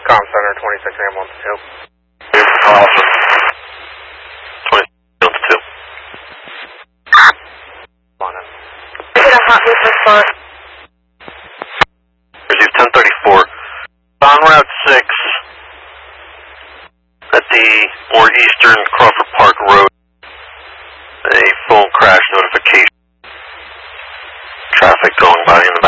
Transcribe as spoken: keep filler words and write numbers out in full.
Com Center, twenty-six ambulance two. Awesome. twenty-six ambulance two. Come on in. I get a hot whip response. Receive ten thirty-four. On Route six at the more eastern Crawford Park Road. A phone crash notification. Traffic going by in the